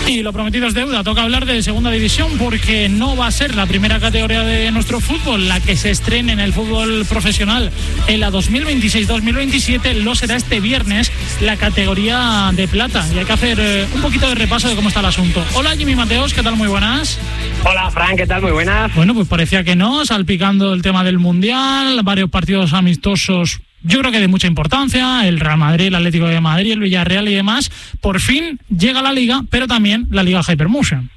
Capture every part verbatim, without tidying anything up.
Y lo prometido es deuda, toca hablar de segunda división porque no va a ser la primera categoría de nuestro fútbol la que se estrene en el fútbol profesional en la dos mil veintiséis dos mil veintisiete, lo será este viernes la categoría de plata y hay que hacer eh, un poquito de repaso de cómo está el asunto. Hola Jimmy Mateos, ¿qué tal? Muy buenas. Hola Fran, ¿qué tal? Muy buenas. Bueno, pues parecía que no, salpicando el tema del Mundial, varios partidos amistosos. Yo creo que de mucha importancia, el Real Madrid, el Atlético de Madrid, el Villarreal y demás. Por fin llega la Liga, pero también la Liga Hypermotion.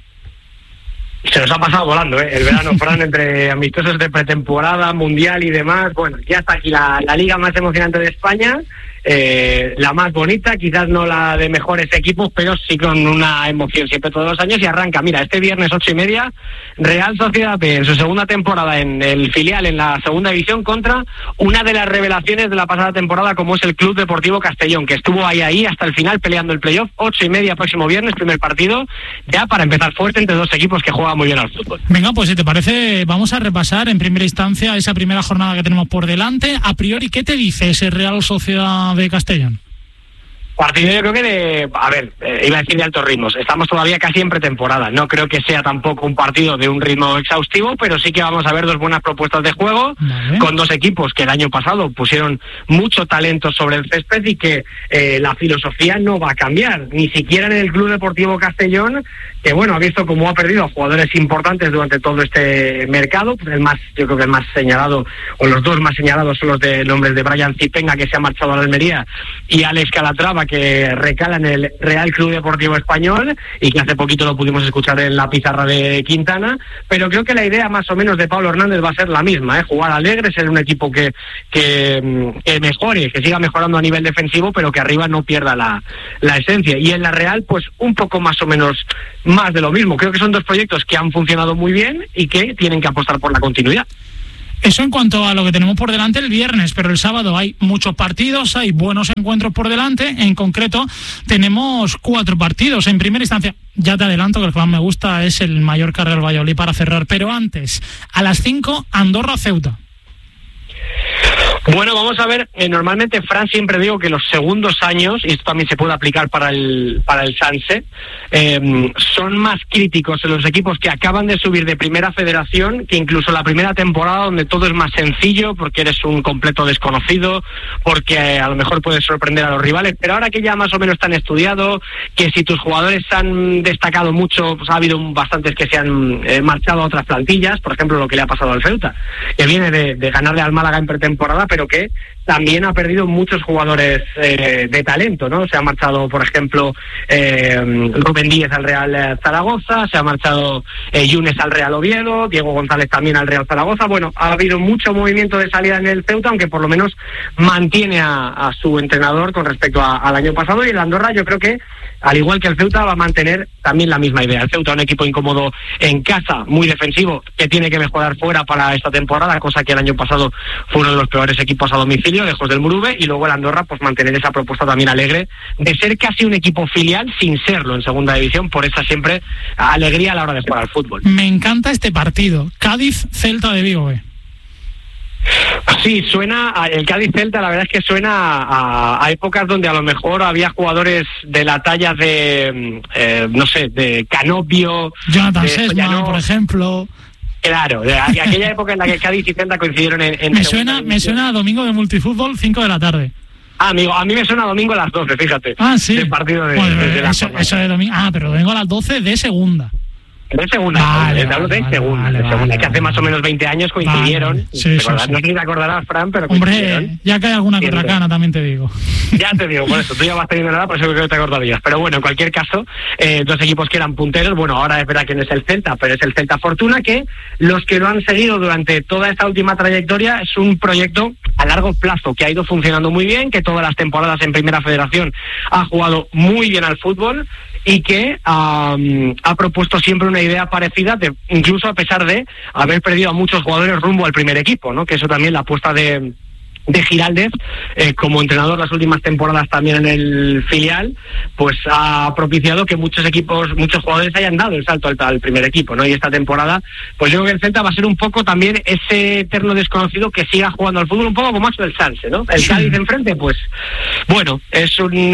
Se nos ha pasado volando, ¿eh? El verano, Fran, entre amistosos de pretemporada, Mundial y demás. Bueno, ya está aquí la, la Liga más emocionante de España. Eh, la más bonita, quizás no la de mejores equipos, pero sí con una emoción siempre todos los años, y arranca, mira, este viernes ocho y media, Real Sociedad B en su segunda temporada en el filial en la segunda división contra una de las revelaciones de la pasada temporada, como es el Club Deportivo Castellón, que estuvo ahí ahí hasta el final peleando el playoff. Ocho y media próximo viernes, primer partido, ya para empezar fuerte entre dos equipos que juegan muy bien al fútbol. Venga, pues si te parece, vamos a repasar en primera instancia esa primera jornada que tenemos por delante. A priori, ¿qué te dice ese Real Sociedad de Castellón? Partido yo creo que de, a ver, eh, iba a decir de altos ritmos, estamos todavía casi en pretemporada, no creo que sea tampoco un partido de un ritmo exhaustivo, pero sí que vamos a ver dos buenas propuestas de juego, vale, con dos equipos que el año pasado pusieron mucho talento sobre el césped y que eh, la filosofía no va a cambiar, ni siquiera en el Club Deportivo Castellón, que bueno, ha visto cómo ha perdido a jugadores importantes durante todo este mercado. El más, yo creo que el más señalado, o los dos más señalados son los de nombres de Brian Zipenga, que se ha marchado a la Almería, y Alex Calatrava, que recala en el Real Club Deportivo Español y que hace poquito lo pudimos escuchar en la pizarra de Quintana, pero creo que la idea más o menos de Pablo Hernández va a ser la misma, ¿eh? Jugar alegre, ser un equipo que, que, que mejore, que siga mejorando a nivel defensivo, pero que arriba no pierda la, la esencia. Y en la Real, pues un poco más o menos más de lo mismo. Creo que son dos proyectos que han funcionado muy bien y que tienen que apostar por la continuidad. Eso en cuanto a lo que tenemos por delante el viernes, pero el sábado hay muchos partidos, hay buenos encuentros por delante. En concreto tenemos cuatro partidos. En primera instancia, ya te adelanto que el que más me gusta es el Mallorca Real Valladolid para cerrar, pero antes, a las cinco, Andorra Ceuta. Bueno, vamos a ver, eh, normalmente, Fran, siempre digo que los segundos años, y esto también se puede aplicar para el para el Sanse, eh, son más críticos en los equipos que acaban de subir de primera federación que incluso la primera temporada, donde todo es más sencillo porque eres un completo desconocido, porque eh, a lo mejor puedes sorprender a los rivales, pero ahora que ya más o menos están estudiado, que si tus jugadores han destacado mucho, pues ha habido bastantes que se han eh, marchado a otras plantillas, por ejemplo lo que le ha pasado al Ceuta, que viene de, de ganarle al Málaga en pretemporada, pero que también ha perdido muchos jugadores eh, de talento, ¿no? Se ha marchado, por ejemplo, eh, Rubén Díez al Real Zaragoza, se ha marchado eh, Yunes al Real Oviedo, Diego González también al Real Zaragoza. Bueno, ha habido mucho movimiento de salida en el Ceuta, aunque por lo menos mantiene a, a su entrenador con respecto a, al año pasado. Y el Andorra, yo creo que, al igual que el Ceuta, va a mantener también la misma idea. El Ceuta, un equipo incómodo en casa, muy defensivo, que tiene que mejorar fuera para esta temporada, cosa que el año pasado fue uno de los peores equipos a domicilio, lejos del Murube. Y luego el Andorra, pues mantener esa propuesta también alegre de ser casi un equipo filial sin serlo en segunda división, por esa siempre alegría a la hora de jugar al fútbol. Me encanta este partido, Cádiz-Celta de Vigo, ¿eh? Sí, suena, el Cádiz-Celta, la verdad es que suena a, a épocas donde a lo mejor había jugadores de la talla de, eh, no sé, de Canopio, Jonathan de Sesma, por ejemplo. Claro, de aquella época en la que Cádiz y Celta coincidieron en... en me suena me suena a domingo de multifútbol, cinco de la tarde. Ah, amigo, a mí me suena domingo a las doce, fíjate. Ah, sí. El partido de, pues, de, de la eso, eso de domingo. Ah, pero domingo a las doce de segunda. De segunda, vale, te hablo de vale, segunda, vale, de segunda vale, que hace vale, más o menos veinte años coincidieron. Vale, sí, sí, sí. No sé si te acordarás, Fran, pero hombre, ya que hay alguna que otra cana, también te digo. Ya te digo, por eso, tú ya vas teniendo nada, por eso creo que te acordarías. Pero bueno, en cualquier caso, eh, dos equipos que eran punteros, bueno, ahora es verdad que no es el Celta, pero es el Celta Fortuna, que los que lo han seguido durante toda esta última trayectoria es un proyecto a largo plazo, que ha ido funcionando muy bien, que todas las temporadas en Primera Federación ha jugado muy bien al fútbol y que um, ha propuesto siempre una idea parecida, de, incluso a pesar de haber perdido a muchos jugadores rumbo al primer equipo, ¿no? Que eso también, la apuesta de de Giraldez, eh, como entrenador las últimas temporadas también en el filial, pues ha propiciado que muchos equipos, muchos jugadores hayan dado el salto al, al primer equipo, ¿no? Y esta temporada, pues yo creo que el Celta va a ser un poco también ese eterno desconocido que siga jugando al fútbol, un poco como ha hecho el Sanse, ¿no? El Cádiz enfrente, pues, bueno, es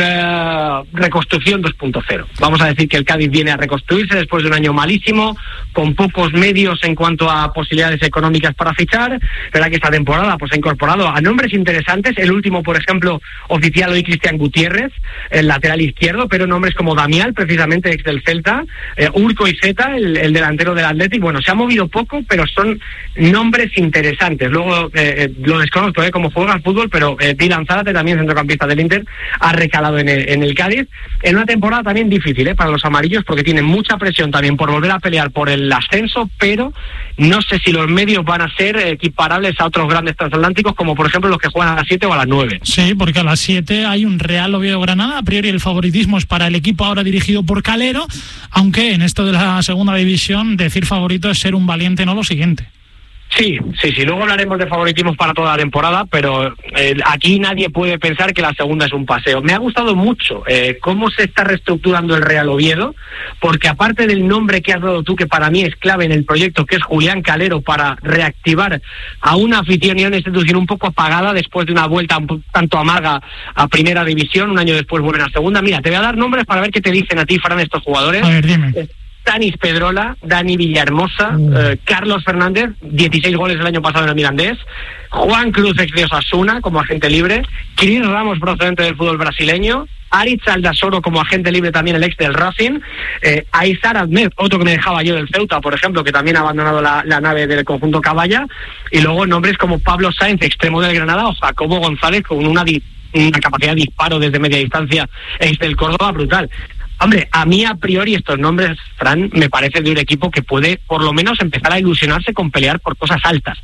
una reconstrucción dos punto cero. Vamos a decir que el Cádiz viene a reconstruirse después de un año malísimo, con pocos medios en cuanto a posibilidades económicas para fichar. Verá que esta temporada pues ha incorporado a nombres interesantes, el último, por ejemplo, oficial hoy, Cristian Gutiérrez, el lateral izquierdo, pero nombres como Damián, precisamente ex del Celta, eh, Urco y Zeta, el, el delantero del Athletic. Bueno, se ha movido poco, pero son nombres interesantes. Luego, eh, lo desconozco, eh, cómo juega el fútbol, pero eh, Dylan Zárate, también centrocampista del Inter, ha recalado en el, en el Cádiz, en una temporada también difícil, eh, para los amarillos, porque tienen mucha presión también por volver a pelear por el ascenso, pero no sé si los medios van a ser equiparables a otros grandes transatlánticos, como por ejemplo los que juegan a las siete o a las nueve. Sí, porque a las siete hay un Real Oviedo-Granada. A priori el favoritismo es para el equipo ahora dirigido por Calero, aunque en esto de la segunda división decir favorito es ser un valiente, no lo siguiente. Sí, sí, sí, luego hablaremos de favoritismos para toda la temporada, pero eh, aquí nadie puede pensar que la segunda es un paseo. Me ha gustado mucho eh, cómo se está reestructurando el Real Oviedo, porque aparte del nombre que has dado tú, que para mí es clave en el proyecto, que es Julián Calero, para reactivar a una afición y a una institución un poco apagada después de una vuelta un tanto amarga a primera división, un año después vuelven a segunda. Mira, te voy a dar nombres para ver qué te dicen a ti, Fran, estos jugadores. A ver, dime. Eh, Tanis Pedrola, Dani Villahermosa, mm. eh, Carlos Fernández, dieciséis goles el año pasado en el Mirandés, Juan Cruz, ex de Osasuna, como agente libre, Cris Ramos, procedente del fútbol brasileño, Aritz Aldasoro, como agente libre también, el ex del Racing, eh, Aizar Ahmed, otro que me dejaba yo del Ceuta, por ejemplo, que también ha abandonado la, la nave del conjunto Caballa, y luego nombres como Pablo Sáenz, extremo del Granada, o Jacobo González, con una, di- una capacidad de disparo desde media distancia, ex del Córdoba, brutal. Hombre, a mí a priori estos nombres, Fran, me parece de un equipo que puede por lo menos empezar a ilusionarse con pelear por cosas altas.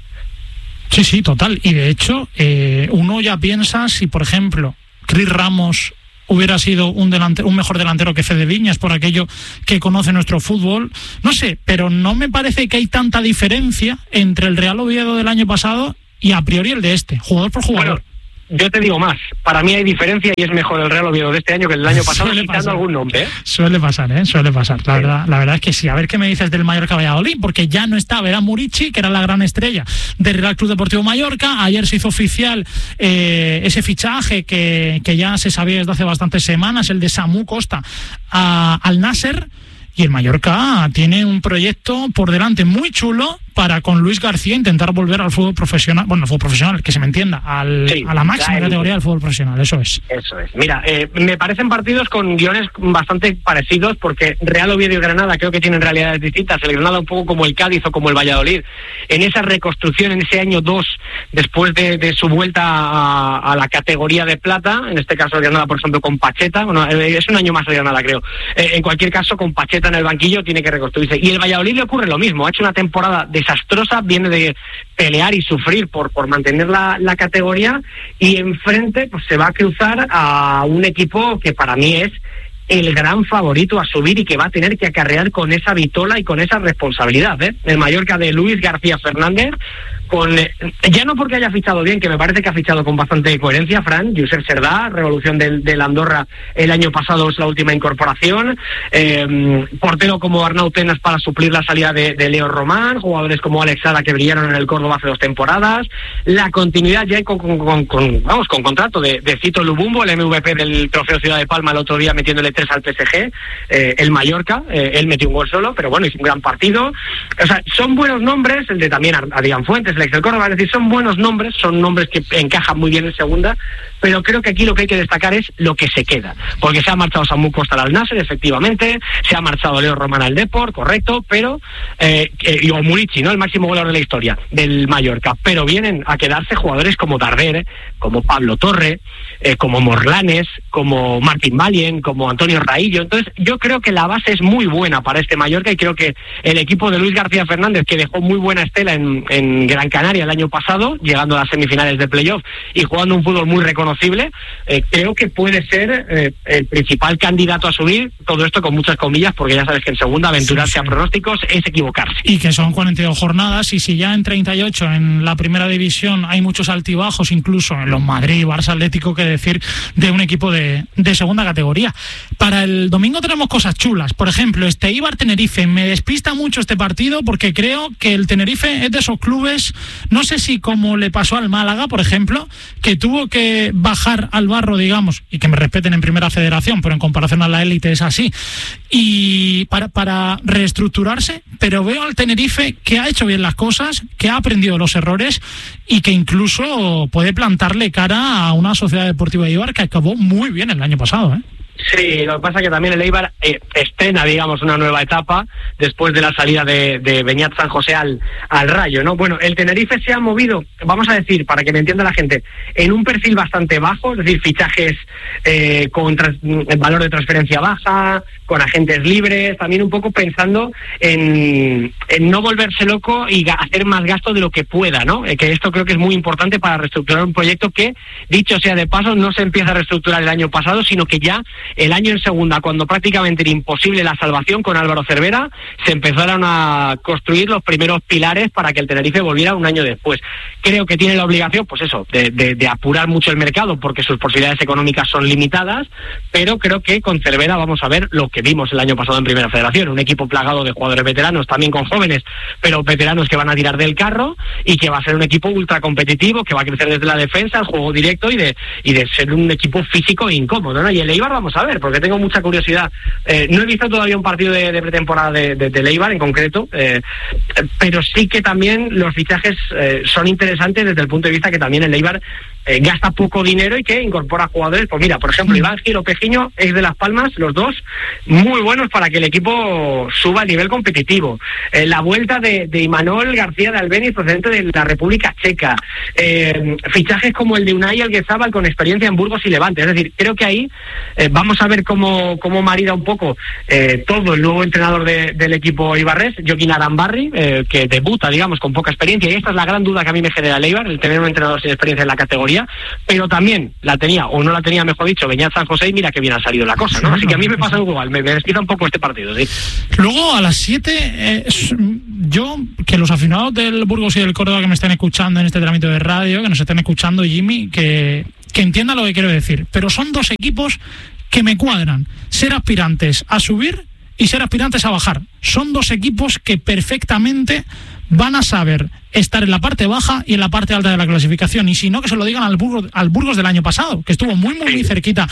Sí, sí, total. Y de hecho, eh, uno ya piensa si, por ejemplo, Cris Ramos hubiera sido un delantero, un mejor delantero que Fede Viñas, por aquello que conoce nuestro fútbol. No sé, pero no me parece que hay tanta diferencia entre el Real Oviedo del año pasado y a priori el de este, jugador por jugador. Bueno, yo te digo más, para mí hay diferencia y es mejor el Real Oviedo de este año que el del año pasado, Suele quitando pasar. algún nombre, ¿eh? Suele pasar, ¿eh? Suele pasar. La, sí. verdad, la verdad es que sí. A ver qué me dices del Mallorca Valladolid, porque ya no estaba, era Murici, que era la gran estrella del Real Club Deportivo Mallorca. Ayer se hizo oficial eh, ese fichaje que, que ya se sabía desde hace bastantes semanas, el de Samu Costa a, al Nasser. Y el Mallorca tiene un proyecto por delante muy chulo para con Luis García intentar volver al fútbol profesional, bueno, al fútbol profesional, que se me entienda, al, sí, a la máxima claro. categoría del fútbol profesional, eso es. Eso es. Mira, eh, me parecen partidos con guiones bastante parecidos, porque Real Oviedo y Granada creo que tienen realidades distintas. El Granada un poco como el Cádiz o como el Valladolid, en esa reconstrucción, en ese año dos, después de, de su vuelta a, a la categoría de plata, en este caso el Granada, por ejemplo, con Pacheta, bueno, es un año más el Granada, creo. Eh, en cualquier caso, con Pacheta en el banquillo tiene que reconstruirse. Y el Valladolid le ocurre lo mismo, ha hecho una temporada desastrosa, viene de pelear y sufrir por, por mantener la, la categoría, y enfrente pues se va a cruzar a un equipo que para mí es el gran favorito a subir y que va a tener que acarrear con esa vitola y con esa responsabilidad, ¿eh? El Mallorca de Luis García Fernández, con eh, ya no porque haya fichado bien, que me parece que ha fichado con bastante coherencia, Fran, Josep Serdá, revolución del, del Andorra el año pasado, es la última incorporación, eh, portero como Arnau Tenas para suplir la salida de, de Leo Román, jugadores como Alex Sala que brillaron en el Córdoba hace dos temporadas, la continuidad ya con, con, con, con vamos, con contrato de, de Cito Lubumbo, el M V P del Trofeo Ciudad de Palma el otro día metiéndole tres al P S G, eh, el Mallorca, eh, él metió un gol solo, pero bueno, hizo un gran partido. O sea, son buenos nombres, el de también Adrián Fuentes, el ex del Córdoba, es decir, son buenos nombres, son nombres que encajan muy bien en segunda, pero creo que aquí lo que hay que destacar es lo que se queda, porque se ha marchado Samu Costa al Nasser, efectivamente, se ha marchado Leo Román al Depor, correcto, pero eh, eh, o Murici, ¿no?, el máximo goleador de la historia del Mallorca, pero vienen a quedarse jugadores como Darder, como Pablo Torre, eh, como Morlanes, como Martín Valien, como Antonio Raillo. Entonces yo creo que la base es muy buena para este Mallorca, y creo que el equipo de Luis García Fernández, que dejó muy buena estela en, en Gran Canaria el año pasado, llegando a las semifinales de playoff y jugando un fútbol muy reconocible, eh, creo que puede ser eh, el principal candidato a subir, todo esto con muchas comillas, porque ya sabes que en segunda aventurarse sí, sí. a pronósticos es equivocarse. Y que son cuarenta y dos jornadas, y si ya en treinta y ocho en la primera división hay muchos altibajos, incluso en los Madrid, Barça, Atlético, que decir de un equipo de, de segunda categoría. Para el domingo tenemos cosas chulas, por ejemplo, este Eibar-Tenerife. Me despista mucho este partido porque creo que el Tenerife es de esos clubes, no sé si como le pasó al Málaga, por ejemplo, que tuvo que bajar al barro, digamos, y que me respeten en primera federación, pero en comparación a la élite es así, y para, para reestructurarse, pero veo al Tenerife que ha hecho bien las cosas, que ha aprendido los errores y que incluso puede plantarle cara a una Sociedad Deportiva Eibar que acabó muy bien el año pasado, ¿eh? Sí, lo que pasa es que también el Eibar eh, estrena, digamos, una nueva etapa después de la salida de, de Beñat San José al, al Rayo, ¿no? Bueno, el Tenerife se ha movido, vamos a decir, para que me entienda la gente, en un perfil bastante bajo, es decir, fichajes eh, con tras, valor de transferencia baja, con agentes libres, también un poco pensando en, en no volverse loco y hacer más gasto de lo que pueda, ¿no? Eh, que esto creo que es muy importante para reestructurar un proyecto que, dicho sea de paso, no se empieza a reestructurar el año pasado, sino que ya el año en segunda, cuando prácticamente era imposible la salvación con Álvaro Cervera, se empezaron a construir los primeros pilares para que el Tenerife volviera un año después. Creo que tiene la obligación, pues eso, de, de, de apurar mucho el mercado porque sus posibilidades económicas son limitadas, pero creo que con Cervera vamos a ver lo que vimos el año pasado en Primera Federación, un equipo plagado de jugadores veteranos, también con jóvenes, pero veteranos que van a tirar del carro y que va a ser un equipo ultra competitivo, que va a crecer desde la defensa, el juego directo y de, y de ser un equipo físico e incómodo, ¿no? Y el Eibar vamos a ver, porque tengo mucha curiosidad. Eh, no he visto todavía un partido de, de pretemporada de, de, de Eibar en concreto, eh, pero sí que también los fichajes eh, son interesantes desde el punto de vista que también el Eibar eh, gasta poco dinero y que incorpora jugadores. Pues mira, por ejemplo, Iván Giro Pejiño es de Las Palmas, los dos muy buenos para que el equipo suba a nivel competitivo. Eh, la vuelta de, de Imanol García de Albeniz, procedente de la República Checa. Eh, fichajes como el de Unai Alguezabal con experiencia en Burgos y Levante. Es decir, creo que ahí eh, vamos a ver cómo, cómo marida un poco eh, todo el nuevo entrenador de, del equipo ibarrés, Joaquín Arambarri, eh, que debuta, digamos, con poca experiencia. Y esta es la gran duda que a mí me genera el Eibar, el tener un entrenador sin experiencia en la categoría, pero también la tenía, o no la tenía, mejor dicho, Beñat San José, y mira que bien ha salido la cosa, ¿no? Así que a mí me pasa igual, me, me despista un poco este partido, ¿sí? Luego, a las siete, eh, yo, que los aficionados del Burgos y del Córdoba que me estén escuchando en este trámite de radio, que nos estén escuchando, Jimmy, que, que entiendan lo que quiero decir, pero son dos equipos que me cuadran, ser aspirantes a subir y ser aspirantes a bajar. Son dos equipos que perfectamente van a saber estar en la parte baja y en la parte alta de la clasificación, y si no, que se lo digan al Burgos, al Burgos del año pasado, que estuvo muy muy, muy cerquita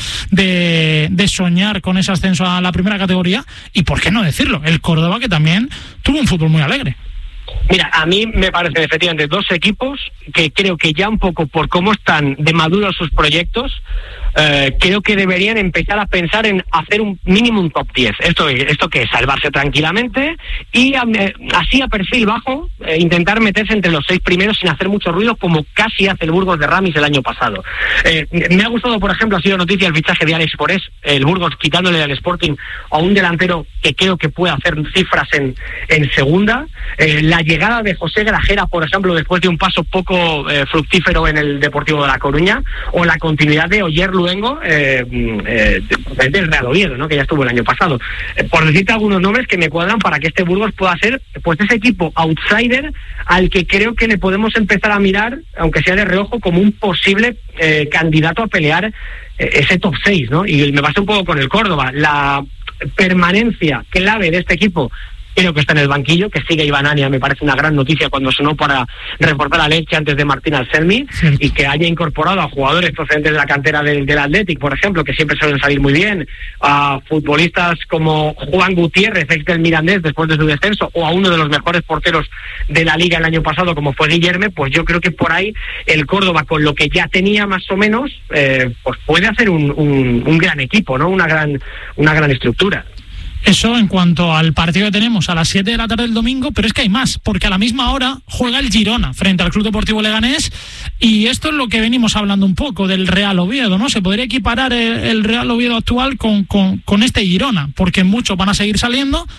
de, de soñar con ese ascenso a la primera categoría, y por qué no decirlo, el Córdoba, que también tuvo un fútbol muy alegre. Mira, a mí me parecen efectivamente dos equipos que creo que ya un poco por cómo están de maduros sus proyectos, eh, creo que deberían empezar a pensar en hacer un mínimo un top diez. Esto, esto que es salvarse tranquilamente y eh, así a perfil bajo eh, intentar meterse entre los seis primeros sin hacer mucho ruido, como casi hace el Burgos de Ramis el año pasado. Eh, me ha gustado, por ejemplo, ha sido noticia el fichaje de Alex Forés, el Burgos quitándole al Sporting a un delantero que creo que puede hacer cifras en, en segunda. Eh, la llegada de José Grajera, por ejemplo, después de un paso poco eh, fructífero en el Deportivo de La Coruña, o la continuidad de Oyer Luengo eh, eh, del Real Oviedo, ¿no?, que ya estuvo el año pasado. Eh, por decirte algunos nombres que me cuadran para que este Burgos pueda ser pues ese equipo outsider al que creo que le podemos empezar a mirar, aunque sea de reojo, como un posible eh, candidato a pelear eh, ese top seis, ¿no? Y me pasé un poco con el Córdoba. La permanencia clave de este equipo creo que está en el banquillo, que sigue Iván Ania, me parece una gran noticia cuando sonó para reforzar a Leche antes de Martín Anselmi, sí, y que haya incorporado a jugadores procedentes de la cantera del, del Athletic, por ejemplo, que siempre suelen salir muy bien, a futbolistas como Juan Gutiérrez, ex del Mirandés después de su descenso, o a uno de los mejores porteros de la Liga el año pasado como fue Guillerme. Pues yo creo que por ahí el Córdoba, con lo que ya tenía más o menos, eh, pues puede hacer un, un, un gran equipo, ¿no? Una gran, una gran estructura. Eso en cuanto al partido que tenemos a las siete de la tarde del domingo, pero es que hay más, porque a la misma hora juega el Girona frente al Club Deportivo Leganés, y esto es lo que venimos hablando un poco del Real Oviedo, ¿no? Se podría equiparar el, el Real Oviedo actual con, con, con este Girona, porque muchos van a seguir saliendo,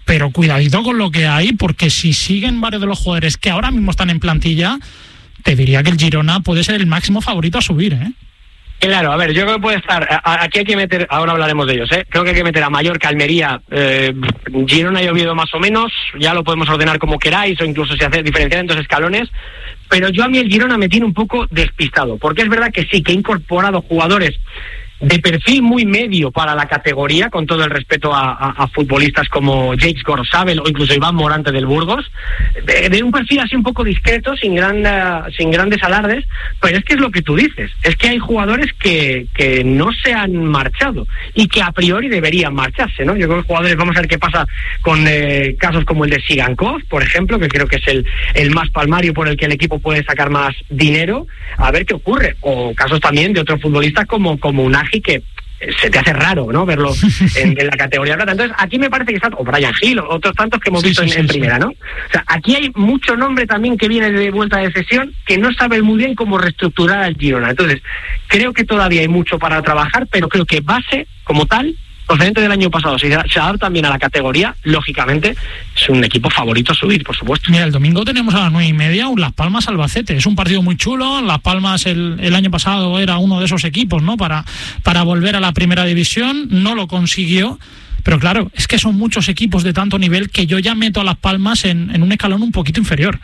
pero cuidadito con lo que hay, porque si siguen varios de los jugadores que ahora mismo están en plantilla, te diría que el Girona puede ser el máximo favorito a subir, ¿eh? Claro, a ver, yo creo que puede estar, a, aquí hay que meter, ahora hablaremos de ellos, ¿eh? Creo que hay que meter a Mallorca, Almería, eh, Girona y Oviedo más o menos, ya lo podemos ordenar como queráis, o incluso si hacer diferenciar en dos escalones, pero yo a mí el Girona me tiene un poco despistado, porque es verdad que sí, que he incorporado jugadores de perfil muy medio para la categoría, con todo el respeto a, a, a futbolistas como Jake Gorosabel o incluso Iván Morante del Burgos, de, de un perfil así un poco discreto, sin gran, uh, sin grandes alardes, pero es que es lo que tú dices, es que hay jugadores que, que no se han marchado y que a priori deberían marcharse, ¿no? Yo creo que jugadores, vamos a ver qué pasa con eh, casos como el de Sigankov, por ejemplo, que creo que es el, el más palmario por el que el equipo puede sacar más dinero, a ver qué ocurre, o casos también de otros futbolistas como, como Unagi, que se te hace raro, ¿no? Verlo en, en la categoría plata. Entonces, aquí me parece que está, o Brian Hill, o otros tantos que hemos sí, visto sí, en, sí, en sí. primera, ¿no? O sea, aquí hay mucho nombre también que viene de vuelta de cesión, que no sabe muy bien cómo reestructurar al Girona. Entonces, creo que todavía hay mucho para trabajar, pero creo que base, como tal, procedente del año pasado, si se adapta también a la categoría, lógicamente es un equipo favorito a subir, por supuesto. Mira, el domingo tenemos a las nueve y media un Las Palmas Albacete. Es un partido muy chulo. Las Palmas el, el año pasado era uno de esos equipos, ¿no? Para, para volver a la primera división, no lo consiguió. Pero claro, es que son muchos equipos de tanto nivel que yo ya meto a Las Palmas en, en un escalón un poquito inferior.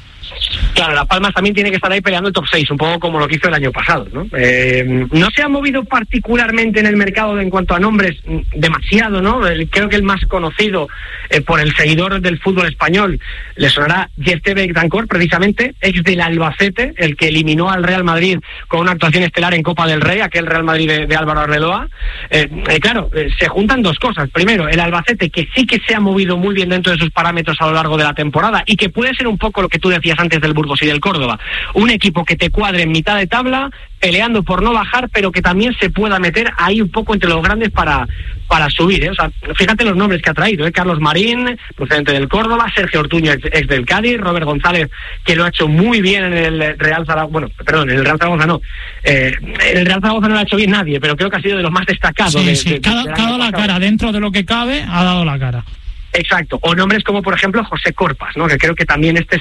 Claro, Las Palmas también tiene que estar ahí peleando el top seis, un poco como lo que hizo el año pasado, ¿no? Eh, no se ha movido particularmente en el mercado en cuanto a nombres demasiado, ¿no? El, creo que el más conocido eh, por el seguidor del fútbol español le sonará Yestebe Dancor, precisamente, ex del Albacete, el que eliminó al Real Madrid con una actuación estelar en Copa del Rey, aquel Real Madrid de, de Álvaro Arbeloa. Eh, eh, claro, eh, se juntan dos cosas. Primero, el Albacete, que sí que se ha movido muy bien dentro de sus parámetros a lo largo de la temporada y que puede ser un poco lo que tú decías antes del Burgos y del Córdoba, un equipo que te cuadre en mitad de tabla, peleando por no bajar, pero que también se pueda meter ahí un poco entre los grandes para, para subir, ¿eh? O sea, fíjate los nombres que ha traído, ¿eh? Carlos Marín, procedente del Córdoba, Sergio Ortuño, ex, ex del Cádiz, Robert González, que lo ha hecho muy bien en el Real Zaragoza, bueno, perdón, en el Real Zaragoza no, eh, en el Real Zaragoza no lo ha hecho bien nadie, pero creo que ha sido de los más destacados. Sí, de, sí, de, cada, de cada la cara, dentro de lo que cabe, ha dado la cara. Exacto, o nombres como por ejemplo José Corpas, ¿no? Que creo que también este es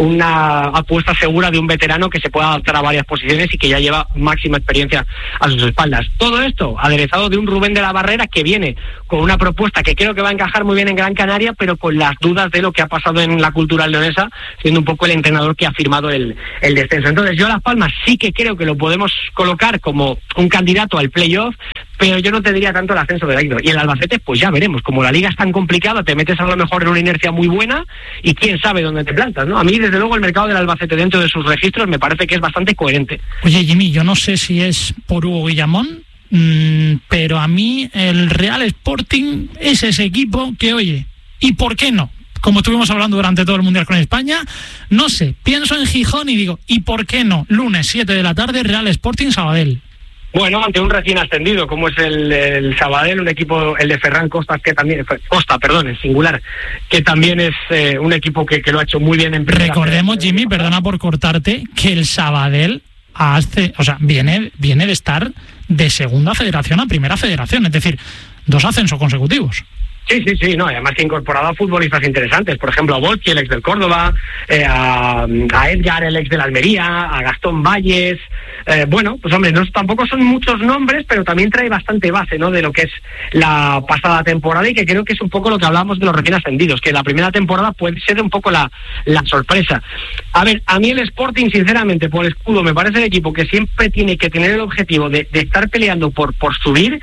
una apuesta segura de un veterano que se puede adaptar a varias posiciones y que ya lleva máxima experiencia a sus espaldas. Todo esto aderezado de un Rubén de la Barrera que viene con una propuesta que creo que va a encajar muy bien en Gran Canaria, pero con las dudas de lo que ha pasado en la cultural leonesa, siendo un poco el entrenador que ha firmado el, el descenso. Entonces yo a Las Palmas sí que creo que lo podemos colocar como un candidato al playoff, pero yo no te diría tanto el ascenso del Aido. Y el Albacete, pues ya veremos. Como la liga es tan complicada, te metes a lo mejor en una inercia muy buena y quién sabe dónde te plantas, ¿no? A mí, desde luego, el mercado del Albacete dentro de sus registros me parece que es bastante coherente. Oye, Jimmy, yo no sé si es por Hugo Guillamón, mmm, pero a mí el Real Sporting es ese equipo que, oye, ¿y por qué no? Como estuvimos hablando durante todo el Mundial con España, no sé, pienso en Gijón y digo, ¿y por qué no? Lunes, siete de la tarde, Real Sporting Sabadell. Bueno, ante un recién ascendido como es el, el Sabadell, un equipo, el de Ferran Costa, que también, Costa, perdón, en singular, que también es eh, un equipo que, que lo ha hecho muy bien en primera. Recordemos, Jimmy, perdona por cortarte, que el Sabadell hace, o sea, viene, viene de estar de segunda federación a primera federación, es decir, dos ascensos consecutivos. Sí, sí, sí, no, además que ha incorporado a futbolistas interesantes, por ejemplo a Volki, el ex del Córdoba, eh, a, a Edgar, el ex del Almería, a Gastón Valles, eh, bueno, pues hombre, no, tampoco son muchos nombres, pero también trae bastante base, ¿no?, de lo que es la pasada temporada y que creo que es un poco lo que hablamos de los recién ascendidos, que la primera temporada puede ser un poco la, la sorpresa. A ver, a mí el Sporting, sinceramente, por escudo, me parece el equipo que siempre tiene que tener el objetivo de, de estar peleando por, por subir,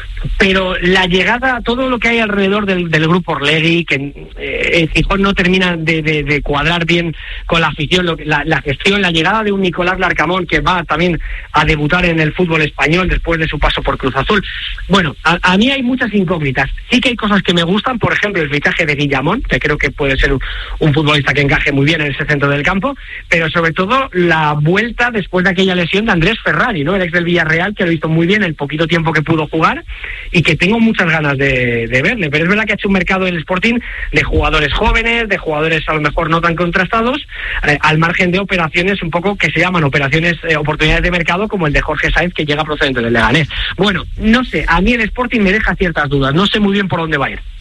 pero la llegada, todo lo que hay alrededor del, del grupo Orlegui, que eh, Gijón no termina de, de, de cuadrar bien con la afición, lo, la, la gestión, la llegada de un Nicolás Larcamón que va también a debutar en el fútbol español después de su paso por Cruz Azul. Bueno, a, a mí hay muchas incógnitas. Sí que hay cosas que me gustan, por ejemplo el fichaje de Guillamón, que creo que puede ser un, un futbolista que encaje muy bien en ese centro del campo, pero sobre todo la vuelta después de aquella lesión de Andrés Ferrari, ¿no?, el ex del Villarreal, que lo hizo muy bien el poquito tiempo que pudo jugar y que tengo muchas ganas de, de verle, pero es verdad que ha hecho un mercado del Sporting de jugadores jóvenes, de jugadores a lo mejor no tan contrastados, eh, al margen de operaciones un poco que se llaman operaciones, eh, oportunidades de mercado, como el de Jorge Sáenz, que llega procedente del Leganés. Bueno, no sé, a mí el Sporting me deja ciertas dudas, no sé muy bien por dónde va a ir.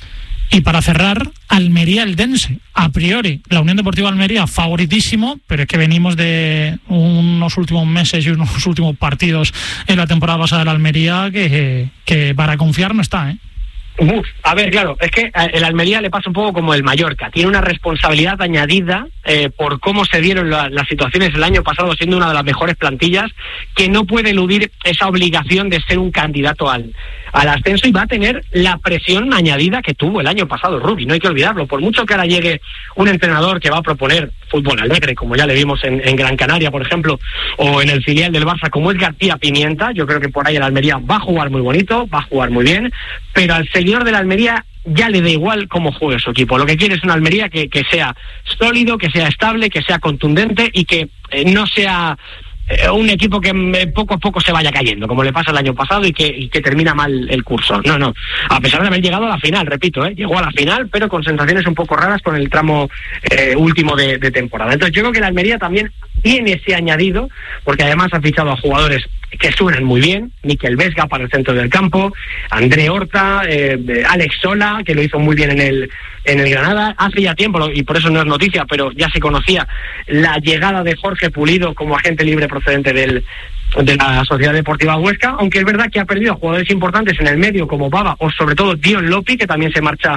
Y para cerrar, Almería-Eldense. A priori, la Unión Deportiva Almería favoritísimo, pero es que venimos de unos últimos meses y unos últimos partidos en la temporada pasada de la Almería que, que para confiar no está, ¿eh? Uf, a ver, claro, es que el Almería le pasa un poco como el Mallorca, tiene una responsabilidad añadida eh, por cómo se dieron la, las situaciones el año pasado, siendo una de las mejores plantillas, que no puede eludir esa obligación de ser un candidato al, al ascenso, y va a tener la presión añadida que tuvo el año pasado Rubi, no hay que olvidarlo. Por mucho que ahora llegue un entrenador que va a proponer fútbol alegre, como ya le vimos en, en Gran Canaria, por ejemplo, o en el filial del Barça, como es García Pimienta, yo creo que por ahí el Almería va a jugar muy bonito, va a jugar muy bien, pero al seguidor de la Almería ya le da igual cómo juegue su equipo. Lo que quiere es una Almería que, que sea sólido, que sea estable, que sea contundente y que eh, no sea eh, un equipo que eh, poco a poco se vaya cayendo, como le pasa el año pasado y que, y que termina mal el curso. No, no. A pesar de haber llegado a la final, repito, ¿eh? llegó a la final, pero con sensaciones un poco raras con el tramo eh, último de, de temporada. Entonces yo creo que la Almería también tiene ese añadido, porque además ha fichado a jugadores que suenan muy bien, Mikel Vesga para el centro del campo, André Horta, eh, Alex Sola, que lo hizo muy bien en el en el Granada, hace ya tiempo, y por eso no es noticia, pero ya se conocía la llegada de Jorge Pulido como agente libre procedente del de la Sociedad Deportiva Huesca, aunque es verdad que ha perdido jugadores importantes en el medio como Baba o sobre todo Dion Lopi, que también se marcha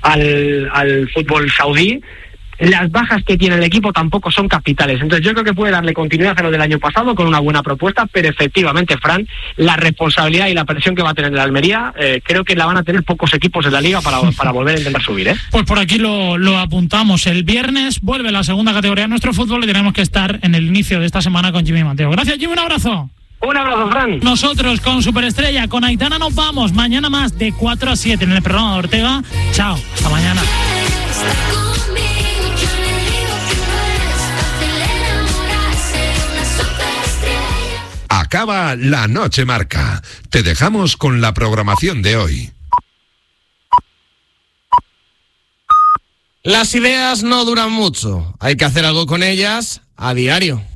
al, al fútbol saudí. Las bajas que tiene el equipo tampoco son capitales, entonces yo creo que puede darle continuidad a lo del año pasado con una buena propuesta, pero efectivamente, Fran, la responsabilidad y la presión que va a tener la Almería, eh, creo que la van a tener pocos equipos en la Liga para, para volver a intentar subir, ¿eh? Pues por aquí lo, lo apuntamos. El viernes vuelve la segunda categoría de nuestro fútbol y tenemos que estar en el inicio de esta semana con Jimmy Mateo. Gracias, Jimmy, un abrazo. Un abrazo, Fran. Nosotros con Superestrella, con Aitana nos vamos. Mañana más de cuatro a siete en el programa de Ortega. Chao, hasta mañana. Acaba La Noche Marca. Te dejamos con la programación de hoy. Las ideas no duran mucho. Hay que hacer algo con ellas a diario.